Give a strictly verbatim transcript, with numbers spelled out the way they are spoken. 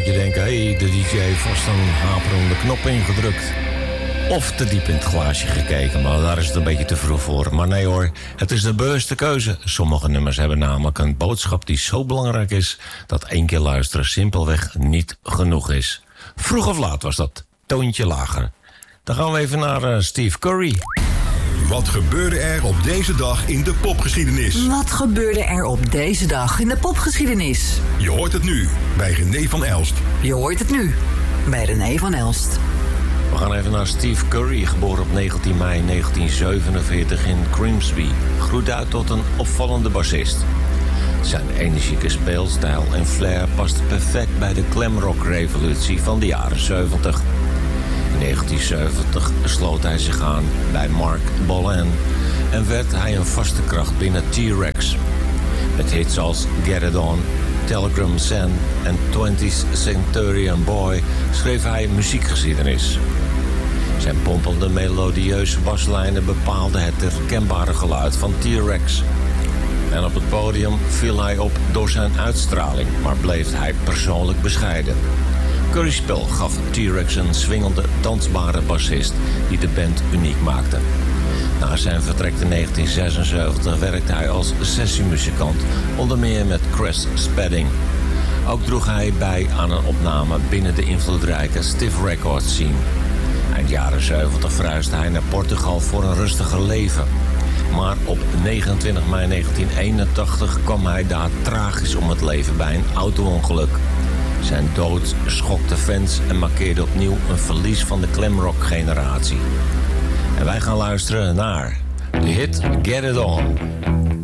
dat je denkt, hé, hey, de D J heeft vast een haperende knop ingedrukt. Of te diep in het glaasje gekeken, maar daar is het een beetje te vroeg voor. Maar nee hoor, het is de bewuste keuze. Sommige nummers hebben namelijk een boodschap die zo belangrijk is dat één keer luisteren simpelweg niet genoeg is. Vroeg of laat was dat, toontje lager. Dan gaan we even naar uh, Steve Curry. Wat gebeurde er op deze dag in de popgeschiedenis? Wat gebeurde er op deze dag in de popgeschiedenis? Je hoort het nu bij René van Elst. Je hoort het nu bij René van Elst. We gaan even naar Steve Curry, geboren op negentien mei negentien zevenenveertig in Grimsby. Groeide uit tot een opvallende bassist. Zijn energieke speelstijl en flair paste perfect bij de glamrock-revolutie van de jaren zeventig. In negentien zeventig sloot hij zich aan bij Mark Bolan en werd hij een vaste kracht binnen T-Rex. Met hits als Get It On, Telegram Sun en twentieth Centurion Boy schreef hij muziekgeschiedenis. Zijn pompelde melodieuze baslijnen bepaalden het herkenbare geluid van T-Rex. En op het podium viel hij op door zijn uitstraling, maar bleef hij persoonlijk bescheiden. Curry's spel gaf T-Rex een swingende, dansbare bassist die de band uniek maakte. Na zijn vertrek in negentien zesenzeventig werkte hij als sessiemuzikant, onder meer met Chris Spedding. Ook droeg hij bij aan een opname binnen de invloedrijke Stiff Records scene. Eind jaren zeventig verhuisde hij naar Portugal voor een rustiger leven. Maar op negenentwintig mei negentien eenentachtig kwam hij daar tragisch om het leven bij een auto-ongeluk. Zijn dood schokte fans en markeerde opnieuw een verlies van de glamrock-generatie. En wij gaan luisteren naar de hit Get It On.